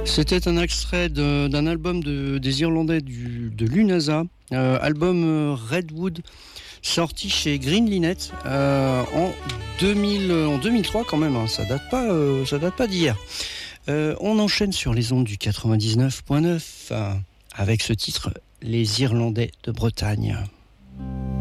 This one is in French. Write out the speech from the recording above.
C'était un extrait d'un album des Irlandais de l'UNASA, album Redwood, sorti chez Green Linnet en 2003 quand même, hein, ça date pas d'hier. On enchaîne sur les ondes du 99.9 avec ce titre, Les Irlandais de Bretagne.